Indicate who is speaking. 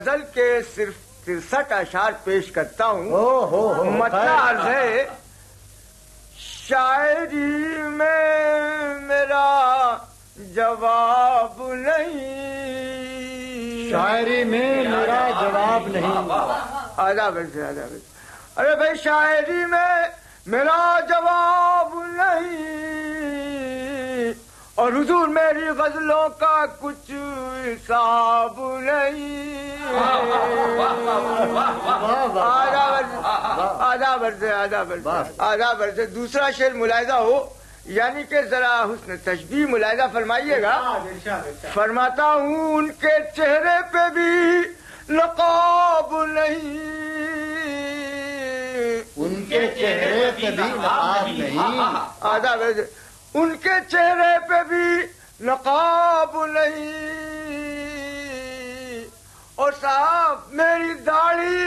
Speaker 1: غزل کے صرف 63 اشعار پیش کرتا ہوں۔ مطلب عرض ہے شاعری میں میرا جواب نہیں،
Speaker 2: شاعری میں میرا جواب نہیں۔
Speaker 1: آداب سے ارے بھائی شاعری میں میرا جواب نہیں، اور حضور میری غزلوں کا کچھ حساب نہیں۔ آداب سے دوسرا شعر ملاحظہ ہو، یعنی کہ ذرا حسن تشبیہ ملاحظہ فرمائیے گا۔ فرماتا ہوں ان کے چہرے پہ بھی نقاب نہیں،
Speaker 2: ان کے چہرے پہ بھی نقاب نہیں۔
Speaker 1: آداب ان کے چہرے پہ بھی نقاب نہیں، اور صاحب میری داڑھی